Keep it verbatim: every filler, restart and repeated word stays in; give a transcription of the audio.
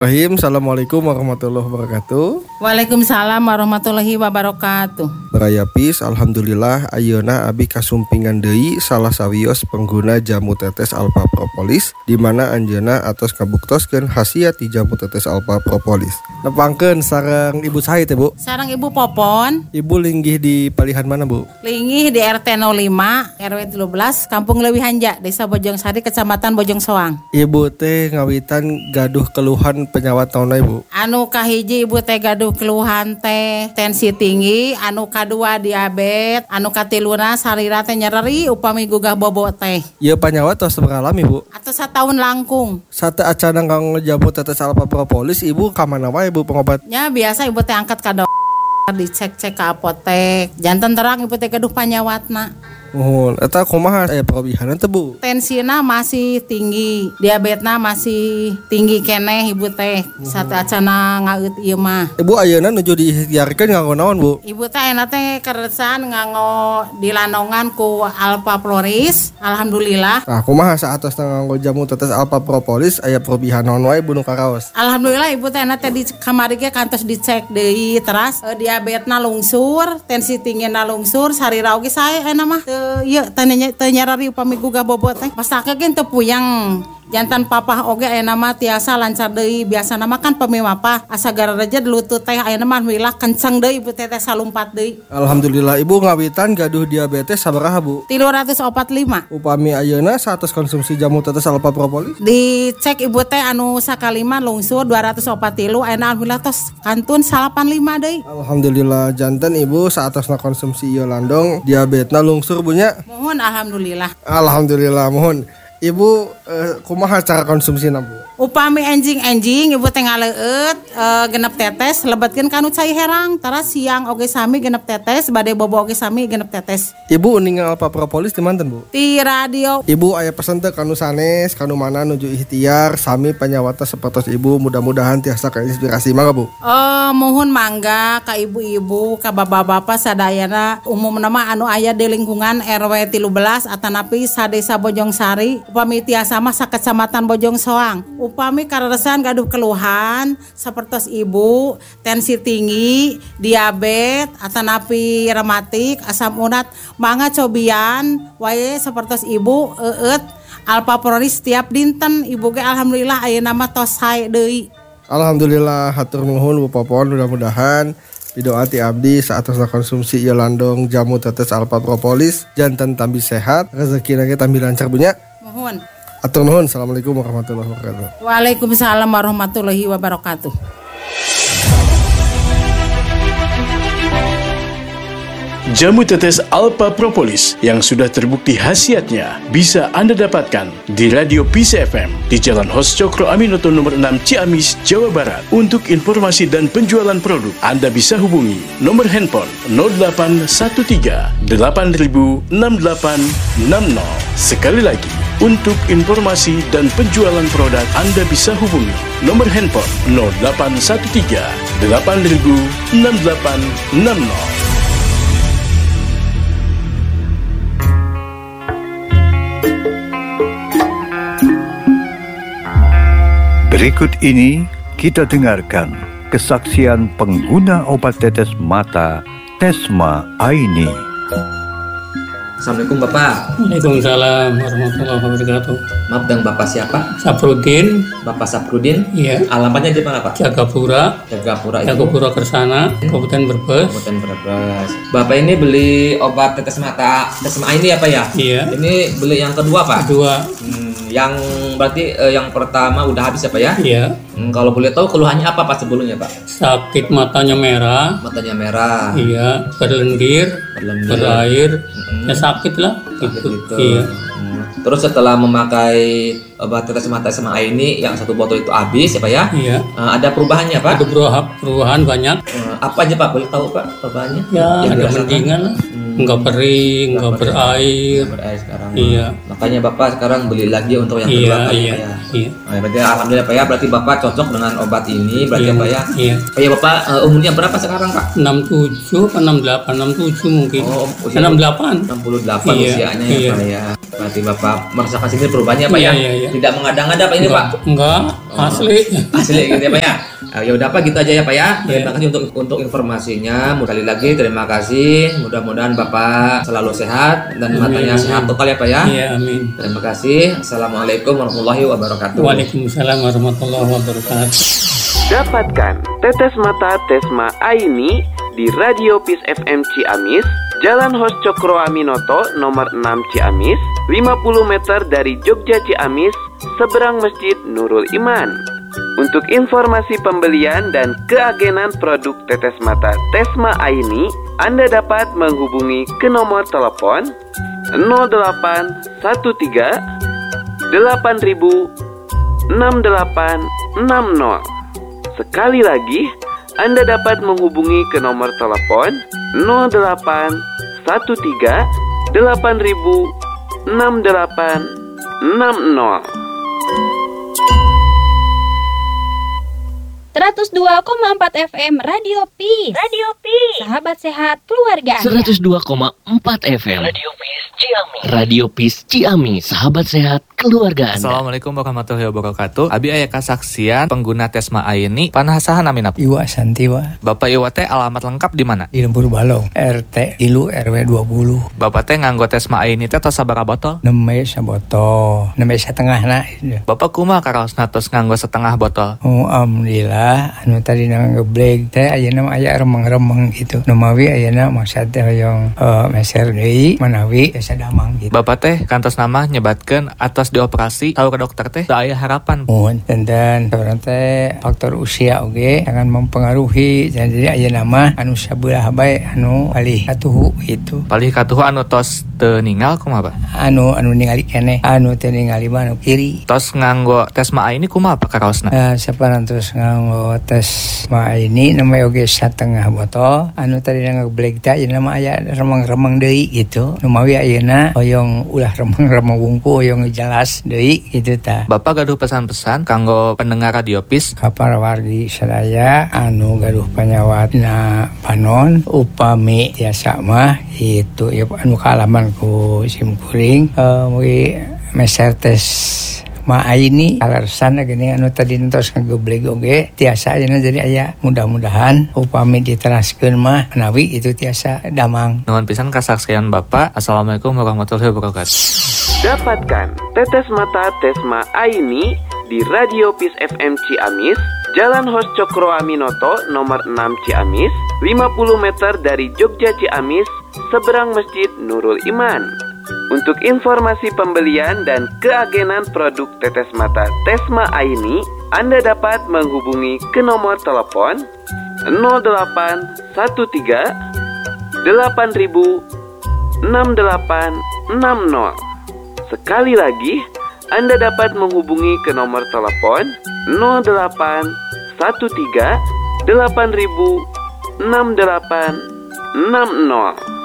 Rahim, Assalamualaikum warahmatullahi wabarakatuh. Waalaikumsalam warahmatullahi wabarakatuh. Baraya Pis, alhamdulillah ayeuna abi kasumpingan deui salah sawios pengguna jamu tetes alpha propolis di mana anjeunna atos kabuktoskeun khasiat ti jamu tetes alpha propolis. Nepangkeun sareng Ibu Said teh, Bu. Sareng Ibu Popon. Ibu linggih di palihan mana, Bu? Linggih di R T nol lima R W tiga belas Kampung Leuwi Hanja, Desa Bojongsari, Kecamatan Bojongsoang. Ibu teh ngawitan gaduh keluhan penyawat naon Ibu? Anu kahiji Ibu teh gaduh keluhan teh tensi tinggi, anu kadua diabetes, anu katiluna sarira teh nyeri upami gugah bobo teh. Ieu penyawat tos mengalami, Bu? Atau satahun langkung. Sate acanang kang jamu tetes alpha propolis Ibu ka mana wae Bu pengobatnya? Biasa Ibu teh angkat ka dokter, dicek-cek ke apotek. Janten terang Ibu teh gaduh panyawatna. Mohon, eta kumaha aya perubahan teh Bu? Tensina masih tinggi, diabetesna masih tinggi keneh Ibu teh. Sate acana ngaeut ieu mah. Ibu ayeuna nuju diikhtiarkeun nganggo naon, Bu? Ibu teh enak teh keresan nganggo dilandongan ku Alpha Floris. Alhamdulillah. Nah, kumaha saatos nganggo jamu tetes alpha propolis aya perubahan naon wae Bu nu karaos? Alhamdulillah Ibu teh enak teh di kamari ge kantos dicek deui teras e, diabetesna lungsur, tensi tinggina lungsur, sarira oge sae enak mah. Iya, tanya nyarari upami gugah bobot teh. Pastake ge teu puyeng. Jantan papah oge ayeuna mah tiasa lancar deui. Biasana mah kan pemimapah asa garareja lutut teh ayeuna mah alhamdulillah kenceng deui Ibu teh salumpat deui. Alhamdulillah Ibu ngawitan gaduh diabetes sabaraha Bu? tilu ratus opat puluh lima. Upami ayeuna satos konsumsi jamu tetes alpha propolis? Dicek Ibu teh anu sakalima lungsur dua ratus opat puluh tilu ayeuna alhamdulillah tos kantun salapan puluh lima deui. Alhamdulillah janten Ibu saatosna konsumsi ieu landong diabetesna lungsur Bu nya. Mohon alhamdulillah. Alhamdulillah mohon. Ibu eh, kumaha cara konsumsina Bu? Upami enjing-enjing Ibu teh ngaleueut e, genep tetes lebetkeun kanu cai herang tara siang oge sami genep tetes bade bobo oge sami genep tetes. Ibu ningal alpha propolis di manten Bu? Ti radio. Ibu aya pesen teh kanu sanes kanu mana nuju ikhtiar sami panyawata sapertos Ibu mudah-mudahan tiasa kainspirasi mangga Bu. Oh mohon mangga ka ibu-ibu ka bapak-bapak sadayana umumna mah anu aya di lingkungan R W tiga belas atanapi sadesa Bojongsari upami tiasa mah sakecamatan Bojongsoang. Upami kareresan gaduh keluhan sapertos Ibu tensi tinggi, diabetes, atanapi rematik, asam urat, mangga cobian wae sapertos Ibu eueut alpha propolis tiap dinten. Ibu ge alhamdulillah ayeuna mah tos sae deui. Alhamdulillah hatur nuhun Bu Popon, mudah-mudahan pidoa ti abdi saatosna konsumsi ieu landong jamu tetes alpha propolis janten tambi sehat, rezekina ge tambi lancar Bu nya. Mohon. Atur nuhun. Assalamualaikum warahmatullahi wabarakatuh. Waalaikumsalam warahmatullahi wabarakatuh. Jamu tetes alpha propolis yang sudah terbukti khasiatnya bisa Anda dapatkan di Radio Pis F M di Jalan Hos Cokro Aminoto nomor enam Ciamis, Jawa Barat. Untuk informasi dan penjualan produk, Anda bisa hubungi nomor handphone nol delapan satu tiga delapan nol enam delapan enam nol. Sekali lagi, untuk informasi dan penjualan produk Anda bisa hubungi nomor handphone nol delapan satu tiga delapan nol enam delapan enam nol. Berikut ini kita dengarkan kesaksian pengguna obat tetes mata Tesma Aini. Assalamualaikum Bapak. Waalaikumsalam warahmatullahi wabarakatuh. Maaf, dan Bapak siapa? Saprudin. Bapak Saprudin? Iya. Alamatnya di mana Pak? Jagapura. Jagapura itu? Jagapura Kersana, Kabupaten Brebes. Kabupaten Brebes. Bapak ini beli obat tetes mata Tesma Aini apa ya? Iya. Ini beli yang kedua Pak? Kedua. Hmm, yang berarti eh, yang pertama udah habis ya Pak ya? Iya. Hmm, kalau boleh tahu keluhannya apa Pak sebelumnya Pak? Sakit matanya merah. Matanya merah. Iya. Berlendir. Berlendir. Berair. Mm-hmm. Ya sakit lah. Sakit Gitu. gitu. Iya. Hmm. Terus setelah memakai obat tetes mata Tesma Aini yang satu botol itu habis ya Pak ya? Iya. Uh, ada perubahannya Pak? Ada perubahan, perubahan banyak. Uh, apa aja Pak? Boleh tahu Pak perubahannya? Ya, Yang ada dirasakan? mendingan lah. Hmm. Enggak kering, enggak berair. Berair sekarang. Iya. Makanya Bapak sekarang beli lagi untuk yang kedua Iya, kali iya, Pak ya. iya. Nah, berarti alhamdulillah Pak ya, berarti Bapak cocok dengan obat ini berarti Iya, ya Pak ya. iya. Pak ya Bapak uh, umurnya berapa sekarang Pak? enam puluh tujuh atau enam puluh delapan, enam puluh tujuh mungkin. Oh, usia- enam puluh delapan. enam puluh delapan Iya, usianya ya iya. Pak ya. Berarti Bapak merasakan sendiri perubahannya Pak Iya, ya. iya, iya. Tidak mengada-ngada Pak ini enggak, Pak. Enggak, Asli. Asli gitu ya Pak ya. Nah, ya udah Pak gitu aja ya Pak ya. Terima kasih untuk untuk informasinya. Sekali lagi terima kasih. Mudah-mudahan Bapak selalu sehat dan matanya Amin. sehat total ya Pak ya. Iya, amin. Terima kasih. Assalamualaikum warahmatullahi wabarakatuh. Waalaikumsalam warahmatullahi wabarakatuh. Dapatkan tetes mata Tesma Aini di Radio Peace F M Ciamis, Jalan Hos Cokro Aminoto nomor enam Ciamis, lima puluh meter dari Jogja Ciamis, seberang Masjid Nurul Iman. Untuk informasi pembelian dan keagenan produk tetes mata Tesma Aini, Anda dapat menghubungi ke nomor telepon nol delapan satu tiga delapan ribu enam delapan enam nol. Sekali lagi, Anda dapat menghubungi ke nomor telepon nol delapan satu tiga delapan ribu enam delapan enam nol. seratus dua koma empat F M Radio Peace. Radio Peace. Sahabat sehat keluarga Anda. seratus dua koma empat F M Radio Peace Ciamis. Radio Peace Ciamis. Sahabat sehat keluarga Anda. Assalamualaikum warahmatullahi wabarakatuh. Abi aya kasaksian pengguna Tesma Aini panasahan amin apa? Iwa Santiwa. Bapak Iwa teh alamat lengkap di mana? Di Lembur Balong, R T Ilu R W dua puluh. Bapak teh nganggo Tesma Aini teh tos sabaraha botol? Nembe sabotol, nembe setengah na. Bapak kumaha karaosna tos nganggo setengah botol? Oh, alhamdulillah. Anu tadi ngeblek teh ayeuna mah aya remeng-remeng gitu. Nu mawi ayeuna maksud teh hoyong uh, meser deui manawi biasa damang gitu. Bapak teh kantos nama nyebatkeun atos dioperasi tahu ke dokter teh da aya harapan. Mun dan orang teh faktor usia oge jangan mempengaruhi. Jadi ayeuna mah anu sabelah bae anu palih katuhu gitu. Palih katuhu anu tos teu ninggal kumaha, Pak? Anu anu ningali keneh, anu teu ningali mah anu kiri. Tos nganggo Tesma Aini kumaha Pak karaosna? Nah, saparantos nganggo Tesma Aini namanya oge setengah botol. Anu tadi ngeblek teh ayeuna mah aya remeng-remeng deui gitu. Nu mawi ayeuna hoyong ulah remeng-remeng wungku hoyong jelas deui gitu tah. Bapak gaduh pesan-pesan kanggo pendengar Radio Peace ka para wargi sadaya anu gaduh panyawatna panon upami tiasa mah itu ya anu kaalaman ku simkuring uh, mugi meser tes Ma Aini alasan gini anu tadi entos ngageblek oge tiasa ayeuna jadi aya mudah-mudahan upami diteraskeun mah menawi itu tiasa damang. Nuhun pisan kasaksian Bapak. Assalamualaikum warahmatullahi wabarakatuh. Dapatkan tetes mata Tesma Aini di Radio Peace F M Ciamis, Jalan Hos Cokro Aminoto nomor enam Ciamis, lima puluh meter dari Jogja Ciamis, seberang Masjid Nurul Iman. Untuk informasi pembelian dan keagenan produk tetes mata Tesma Aini, Anda dapat menghubungi ke nomor telepon nol delapan satu tiga delapan ribu enam delapan enam nol. Sekali lagi, Anda dapat menghubungi ke nomor telepon nol delapan satu tiga delapan ribu enam delapan enam nol.